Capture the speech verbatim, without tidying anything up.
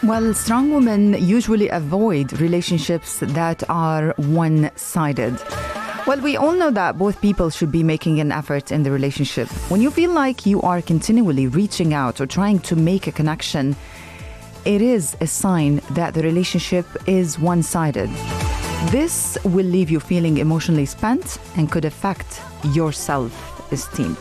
Well, strong women usually avoid relationships that are one-sided. Well, we all know that both people should be making an effort in the relationship. When you feel like you are continually reaching out or trying to make a connection, it is a sign that the relationship is one-sided. This will leave you feeling emotionally spent and could affect your self-esteem.